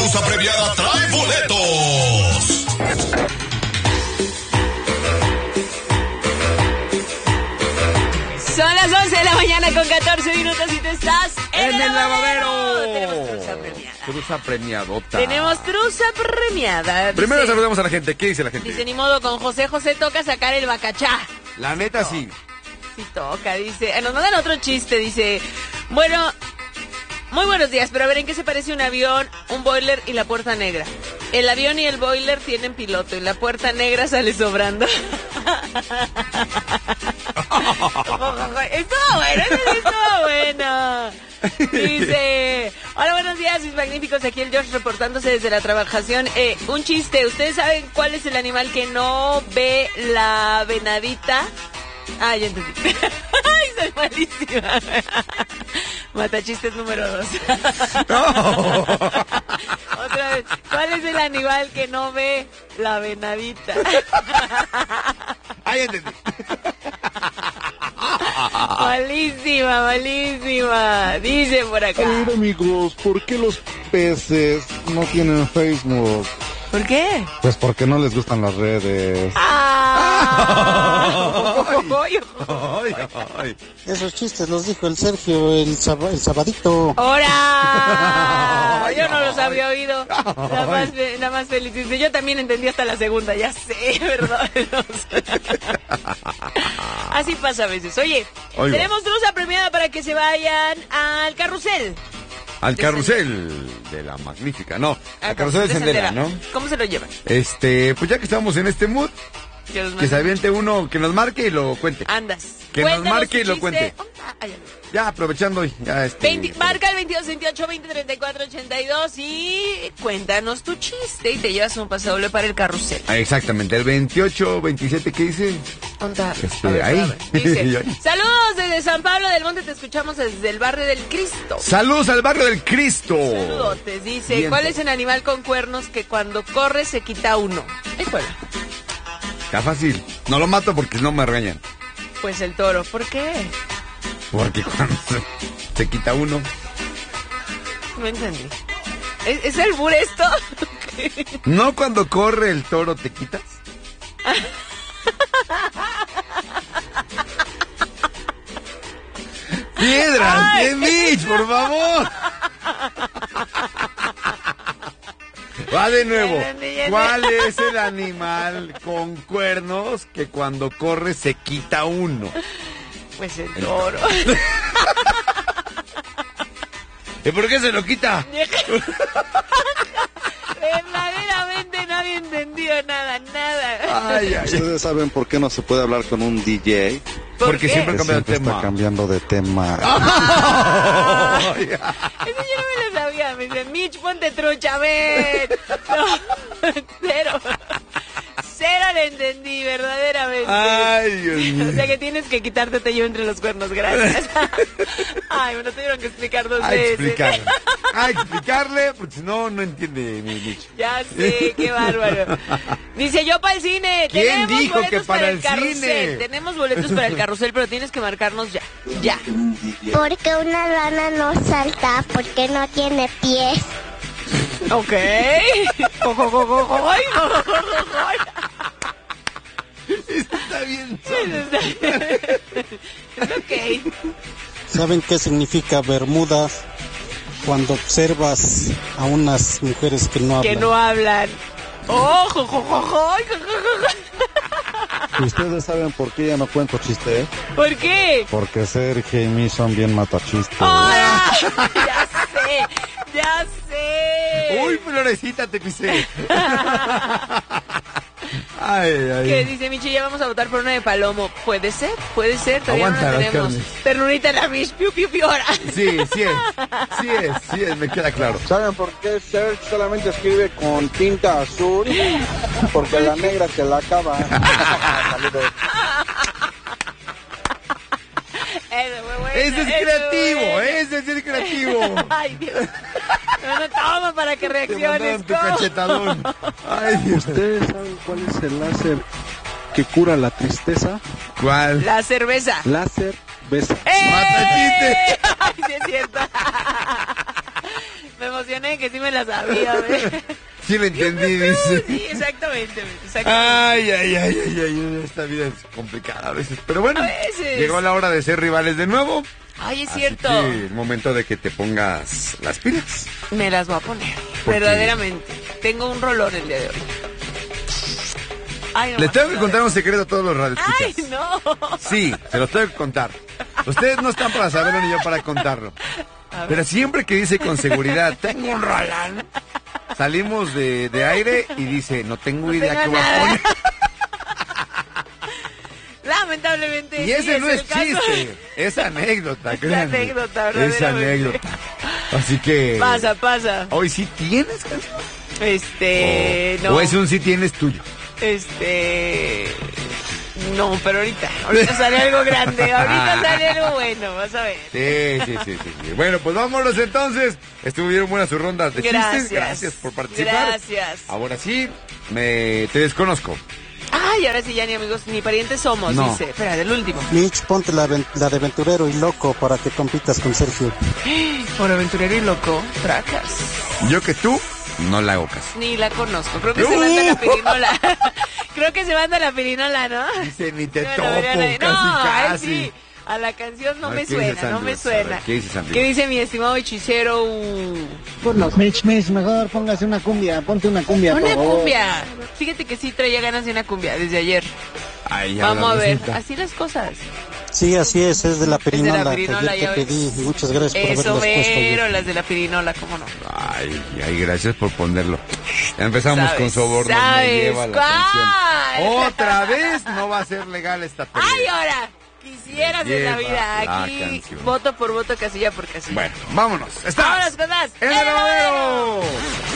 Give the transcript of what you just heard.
truza premiada trae boletos. Son las 11 de la mañana con 14 minutos y tú estás en el lavadero. Tenemos truza premiada. Truza premiadota. Tenemos truza premiada. Primero Dice, saludamos a la gente. ¿Qué dice la gente? dice, ni modo, con José toca sacar el bacachá. La neta sí. Sí toca, dice. Nos mandan otro chiste, dice. Bueno, muy buenos días, pero a ver, ¿en qué se parece un avión, un boiler y la puerta negra? El avión y el boiler tienen piloto y la puerta negra sale sobrando. Estuvo bueno. Dice, hola, buenos días, mis magníficos, aquí el Josh reportándose desde la trabajación. Un chiste, ¿ustedes saben cuál es el animal que no ve la venadita? Ah, ya entendí. Ay, soy malísima. Matachistes número 2. No. Otra vez, ¿cuál es el animal que no ve la venadita? Ahí entendí. Malísima. Dice por acá. Oye, amigos, ¿por qué los peces no tienen Facebook? ¿Por qué? Pues porque no les gustan las redes. Ay. Esos chistes los dijo el Sergio el sabadito. ¡Hora! Yo no los había oído. La más feliz. Dice, yo también entendí hasta la segunda, ya sé, ¿verdad? Así pasa a veces. Oye, tenemos truza premiada para que se vayan al carrusel. Al carrusel de la magnífica, no. Al carrusel de Sendera, ¿no? ¿Cómo se lo llevan? Pues ya que estamos en este mood, que se aviente uno, que nos marque y lo cuente. Andas. Que Cuéntanos nos marque y tu lo chiste. cuente. Ya, aprovechando hoy. Marca el 2228-2034-82 y cuéntanos tu chiste y te llevas un pasadoble para el carrusel. Exactamente, el 28-27, ¿qué dice? Ahí. Dice, saludos desde San Pablo del Monte, te escuchamos desde el barrio del Cristo. Saludos al barrio del Cristo. Saludotes, dice, Bien. ¿Cuál es el animal con cuernos que cuando corre se quita uno? ¿Cuál? Está fácil. No lo mato porque no me regañan. Pues el toro, ¿por qué? Porque cuando se quita uno. No entendí. ¿Es albur esto? ¿No cuando corre el toro te quitas? Piedras, bien Mitch, por favor. Va de nuevo. ¿Cuál es el animal con cuernos que cuando corre se quita uno? Pues el toro. ¿Y por qué se lo quita? Verdaderamente nadie entendió nada. Ay. ¿Ustedes saben por qué no se puede hablar con un DJ? Porque siempre Que cambia de siempre tema. está cambiando de tema. Eso yo no me lo sabía. Me dice, Mitch, ponte trucha, ven. No, cero le entendí, verdaderamente. Ay, Dios mío. O sea que tienes que quitarte te llevo entre los cuernos, gracias. Ay, me lo tuvieron que explicar dos veces. Explicarle, porque si no, no entiende mi Mitch. Ya sé, qué bárbaro. Dice, yo para el cine. ¿Quién Tenemos dijo boletos que para el carrusel. cine? Tenemos boletos para el carrusel, pero tienes que marcarnos ya. Ya. Porque una rana no salta, porque no tiene pies. Ok. Está bien. Ok. ¿Saben qué significa Bermudas? Cuando observas a unas mujeres que no hablan. Que no hablan. ¿Ustedes saben por qué ya no cuento chiste? ¿Por qué? Porque Sergio y mí son bien matachistes. ¡Hola! Ya sé. Uy, Florecita, te pisé. Ay. ¿Qué dice Michi? Ya vamos a votar por una de Palomo. ¿Puede ser? Todavía Aguanta, no la las tenemos. carnes. Ternurita en la Mish, piu, ahora. Sí es, me queda claro. ¿Saben por qué Serge solamente escribe con tinta azul? Porque la negra se la acaba. Saludos. Ese es creativo. Ay, Dios. No toma para que reacciones. Tu cachetadón. Ay, Dios. ¿Ustedes saben cuál es el láser que cura la tristeza? ¿Cuál? La cerveza. Láser besa. ¡Matachiste! Ay, sí es cierto. Me emocioné que sí me la sabía, güey. Sí le entendí, dice. Sí, exactamente. Ay, esta vida es complicada a veces. Pero bueno, A veces. llegó la hora de ser rivales de nuevo. Ay, es Así cierto. que el momento de que te pongas las pilas. Me las voy a poner. ¿Por qué? Verdaderamente. Tengo un rolón el día de hoy. Ay, no Le más, tengo que no. contar un secreto a todos los Ay, radioescuchas. no. Sí, se los tengo que contar. Ustedes no están para saberlo ni yo para contarlo. Pero siempre que dice con seguridad, tengo un rolán, salimos de aire y dice, no tengo idea tengo qué va a nada. poner. Lamentablemente. Y sí, ese no es el caso. chiste, es anécdota, Es créanme. anécdota, Es verdaderamente. anécdota. Así que... Pasa. Hoy sí tienes canción. No. O es un sí tienes tuyo. No, pero ahorita sale algo grande, ahorita sale algo bueno, vas a ver. Sí. Bueno, pues vámonos entonces. Estuvieron buenas sus rondas de chistes. Gracias por participar. Gracias. Ahora sí, te desconozco. Ay, ahora sí ya ni amigos ni parientes somos, No. dice. Espera, del último. Mitch, ponte la de aventurero y loco para que compitas con Sergio. Por aventurero y loco, tracas. Yo que tú, no la hago caso. Ni la conozco, creo que se manda la pirinola. Creo que se manda la pirinola, ¿no? Dice, ni te Bueno, topo, no, casi. él sí. A la canción no A me ver, ¿qué dice suena, no me Sandy? A ver, suena. ¿qué dice Sandy? ¿Qué dice mi estimado hechicero? Mitch, mejor póngase una cumbia, ponte una cumbia, Una por favor. cumbia. Fíjate que sí traía ganas de una cumbia desde ayer. Ay, ya Vamos a la ver, resulta. así las cosas. Sí, así es de la pirinola, pirinola, que ya ayer te ves. pedí. Muchas gracias por Eso haberlas puesto mero, ayer. las de la pirinola, cómo no. Ay, gracias por ponerlo. Ya empezamos ¿Sabes? con soborno. Me ¿Sabes lleva la cuál? atención. Otra vez no va a ser legal esta pelea. ¡Ay, ahora! Quisieras Me en la lleva vida. la Aquí, canción. voto por voto, casilla por casilla. Bueno, vámonos. ¡Vámonos con más! ¡En el lavadero!